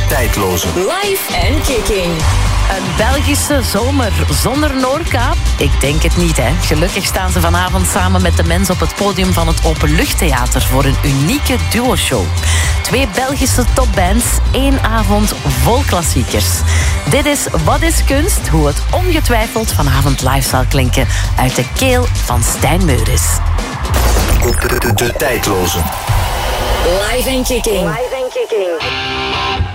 tijdloze. Live en Kicking. Een Belgische zomer zonder Noorka? Ik denk het niet, hè. Gelukkig staan ze vanavond samen met de mensen op het podium van het Openluchttheater voor een unieke duoshow. 2 Belgische topbands, 1 avond vol klassiekers. Dit is Wat is Kunst? Hoe het ongetwijfeld vanavond live zal klinken uit de keel van Stijn Meuris. De tijdloze. Live en Kicking. Live en Kicking.